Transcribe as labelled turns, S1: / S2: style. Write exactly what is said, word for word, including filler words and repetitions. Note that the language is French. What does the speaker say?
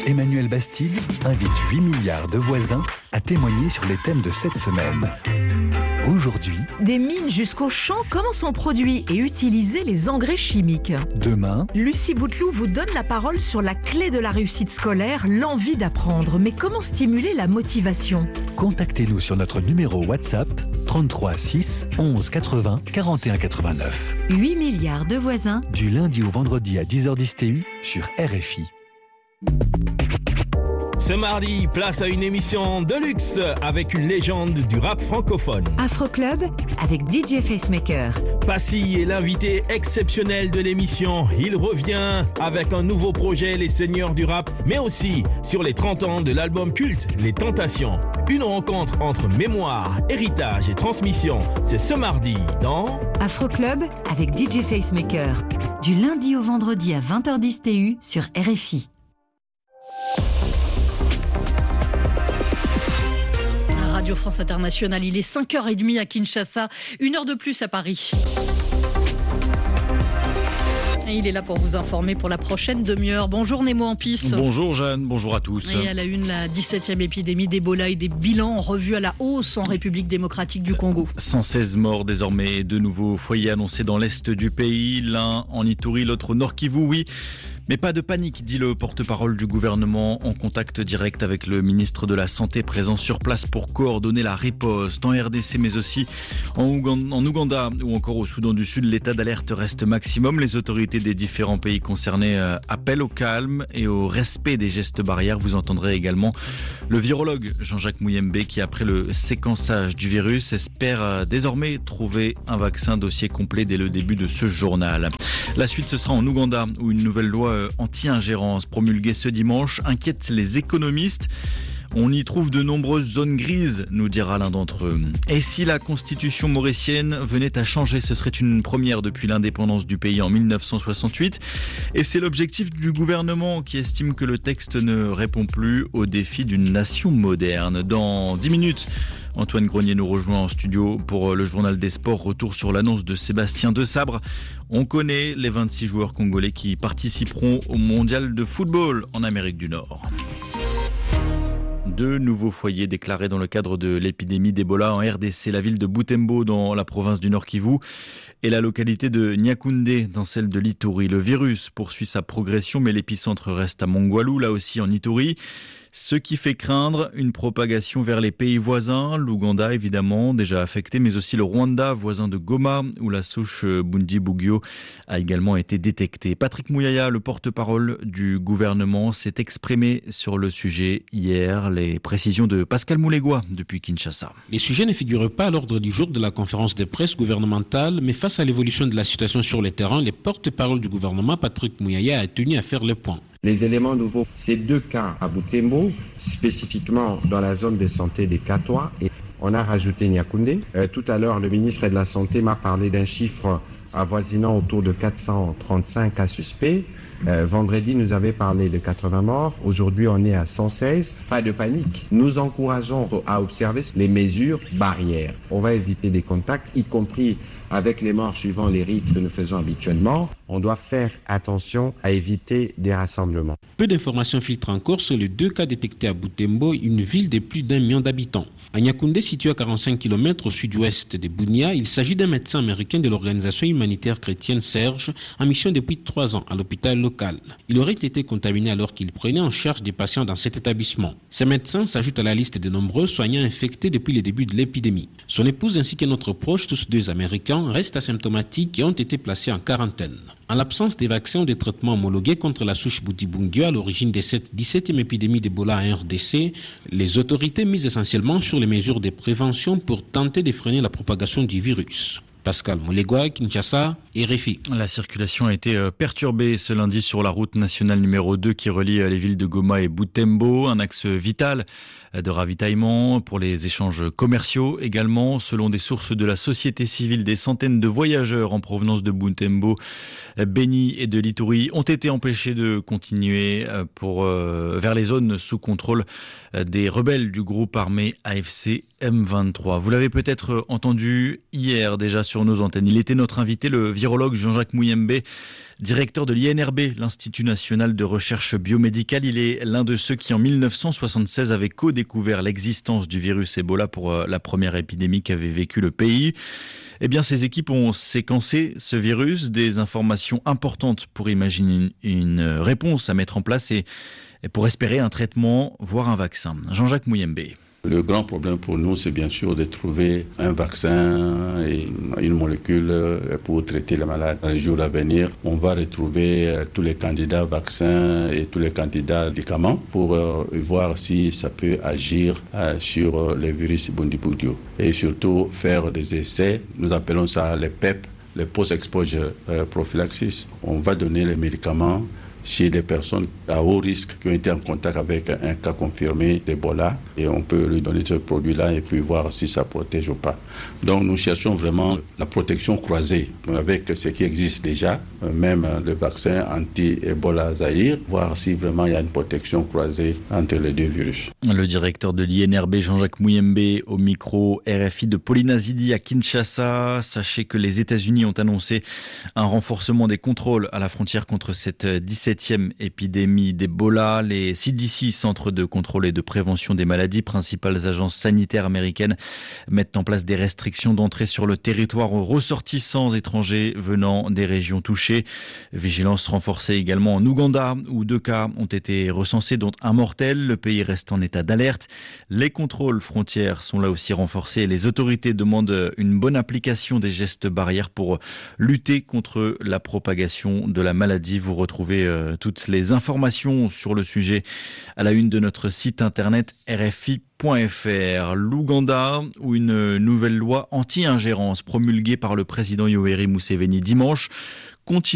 S1: Emmanuel Bastide invite huit milliards de voisins à témoigner sur les thèmes de cette semaine. Aujourd'hui,
S2: des mines jusqu'aux champs, comment sont produits et utilisés les engrais chimiques.
S1: Demain,
S2: Lucie Bouteloup vous donne la parole sur la clé de la réussite scolaire, l'envie d'apprendre. Mais comment stimuler la motivation?
S1: contactez-nous sur notre numéro WhatsApp trente-trois six onze quatre-vingts quarante et un quatre-vingt-neuf.
S3: huit milliards de voisins.
S1: Du lundi au vendredi à dix heures dix T U sur R F I.
S4: Ce mardi, place à une émission de luxe avec une légende du rap francophone.
S3: Afro Club avec D J Facemaker.
S4: Passy est l'invité exceptionnel de l'émission. Il revient avec un nouveau projet, Les Seigneurs du Rap, mais aussi sur les trente ans de l'album culte, Les Tentations. Une rencontre entre mémoire, héritage et transmission. C'est ce mardi dans
S3: Afro Club avec D J Facemaker. Du lundi au vendredi à vingt heures dix T U sur R F I.
S5: Radio France Internationale, il est cinq heures trente à Kinshasa, une heure de plus à Paris. Et il est là pour vous informer pour la prochaine demi-heure. Bonjour Nemo Ampis.
S6: Bonjour Jeanne, bonjour à tous.
S5: Et à la une, la dix-septième épidémie d'Ebola et des bilans revus à la hausse en République démocratique du Congo.
S6: cent seize morts désormais, deux nouveaux foyers annoncés dans l'est du pays, l'un en Ituri, l'autre au Nord Kivu, oui. Mais pas de panique, dit le porte-parole du gouvernement en contact direct avec le ministre de la Santé présent sur place pour coordonner la riposte en R D C mais aussi en Ouganda ou encore au Soudan du Sud. L'état d'alerte reste maximum. Les autorités des différents pays concernés appellent au calme et au respect des gestes barrières. Vous entendrez également le virologue Jean-Jacques Mouyembe qui, après le séquençage du virus, espère désormais trouver un vaccin. Dossier complet dès le début de ce journal. La suite, ce sera en Ouganda où une nouvelle loi anti-ingérence promulguée ce dimanche inquiète les économistes. On y trouve de nombreuses zones grises, nous dira l'un d'entre eux. Et si la constitution mauricienne venait à changer, ce serait une première depuis l'indépendance du pays en mille neuf cent soixante-huit. Et c'est l'objectif du gouvernement qui estime que le texte ne répond plus aux défis d'une nation moderne. Dans dix minutes, Antoine Grenier nous rejoint en studio pour le journal des sports. Retour sur l'annonce de Sébastien Desabre. On connaît les vingt-six joueurs congolais qui participeront au mondial de football en Amérique du Nord. Deux nouveaux foyers déclarés dans le cadre de l'épidémie d'Ebola en R D C, la ville de Butembo dans la province du Nord Kivu et la localité de Niakoundé dans celle de l'Ituri. Le virus poursuit sa progression mais l'épicentre reste à Mongwalu, là aussi en Ituri. Ce qui fait craindre une propagation vers les pays voisins, l'Ouganda évidemment déjà affecté, mais aussi le Rwanda, voisin de Goma, où la souche Bundibugyo a également été détectée. Patrick Mouyaya, le porte-parole du gouvernement, s'est exprimé sur le sujet hier. Les précisions de Pascal Moulegua depuis Kinshasa.
S7: Les sujets ne figurent pas à l'ordre du jour de la conférence de presse gouvernementale, mais face à l'évolution de la situation sur le terrain, le porte-parole du gouvernement, Patrick Mouyaya, a tenu à faire le point.
S8: Les éléments nouveaux, c'est deux cas à Butembo, spécifiquement dans la zone de santé des Katoa, et on a rajouté Niakoundé. Euh, tout à l'heure, le ministre de la Santé m'a parlé d'un chiffre avoisinant autour de quatre cent trente-cinq cas suspects. Euh, vendredi, nous avait parlé de quatre-vingts morts. Aujourd'hui, on est à cent seize. Pas de panique. Nous encourageons à observer les mesures barrières. On va éviter des contacts, y compris avec les morts suivant les rites que nous faisons habituellement. On doit faire attention à éviter des rassemblements.
S7: Peu d'informations filtrent encore sur les deux cas détectés à Butembo, une ville de plus d'un million d'habitants. À Niakoundé, situé à quarante-cinq kilomètres au sud-ouest de Bunia, il s'agit d'un médecin américain de l'organisation humanitaire chrétienne Serge, en mission depuis trois ans à l'hôpital local. Il aurait été contaminé alors qu'il prenait en charge des patients dans cet établissement. Ces médecins s'ajoutent à la liste de nombreux soignants infectés depuis le début de l'épidémie. Son épouse ainsi qu'un autre proche, tous deux américains, restent asymptomatiques et ont été placés en quarantaine. En l'absence des vaccins ou des traitements homologués contre la souche Bundibugyo à l'origine de cette dix-septième épidémie d'Ebola en R D C, les autorités misent essentiellement sur les mesures de prévention pour tenter de freiner la propagation du virus. Pascal Moulegua, Kinshasa, R F I.
S6: La circulation a été perturbée ce lundi sur la route nationale numéro deux qui relie les villes de Goma et Butembo, un axe vital de ravitaillement pour les échanges commerciaux. Également, selon des sources de la société civile, des centaines de voyageurs en provenance de Butembo, Beni et de l'Ituri ont été empêchés de continuer pour, euh, vers les zones sous contrôle des rebelles du groupe armé A F C M vingt-trois. Vous l'avez peut-être entendu hier déjà sur nos antennes. Il était notre invité, le virologue Jean-Jacques Mouyembe, directeur de l'I N R B, l'Institut national de recherche biomédicale. Il est l'un de ceux qui, en mille neuf cent soixante-seize, avaient co-découvert l'existence du virus Ebola pour la première épidémie qu'avait vécu le pays. Eh bien, ces équipes ont séquencé ce virus, des informations importantes pour imaginer une réponse à mettre en place et pour espérer un traitement, voire un vaccin. Jean-Jacques Mouyembe.
S9: Le grand problème pour nous, c'est bien sûr de trouver un vaccin et une molécule pour traiter les malades. Dans les jours à venir, on va retrouver tous les candidats vaccins et tous les candidats médicaments pour voir si ça peut agir sur les virus Bundibugyo. Et surtout faire des essais, nous appelons ça les P E P, les post-exposure prophylaxis. On va donner les médicaments chez des personnes à haut risque qui ont été en contact avec un cas confirmé d'Ebola et on peut lui donner ce produit-là et puis voir si ça protège ou pas. Donc nous cherchons vraiment la protection croisée avec ce qui existe déjà, même le vaccin anti-Ebola Zaïre, voir si vraiment il y a une protection croisée entre les deux virus.
S6: Le directeur de l'I N R B, Jean-Jacques Mouyembe, au micro R F I de Pauline Azidi à Kinshasa. Sachez que les États-Unis ont annoncé un renforcement des contrôles à la frontière contre cette dix-septième épidémie d'Ebola. Les C D C, Centres de contrôle et de prévention des maladies, principales agences sanitaires américaines, mettent en place des restrictions d'entrée sur le territoire aux ressortissants étrangers venant des régions touchées. Vigilance renforcée également en Ouganda, où deux cas ont été recensés, dont un mortel. Le pays reste en état d'alerte. Les contrôles frontières sont là aussi renforcés et les autorités demandent une bonne application des gestes barrières pour lutter contre la propagation de la maladie. Vous retrouvez euh, toutes les informations sur le sujet à la une de notre site internet R F I point F R. L'Ouganda, où une nouvelle loi anti-ingérence promulguée par le président Yoweri Museveni dimanche continue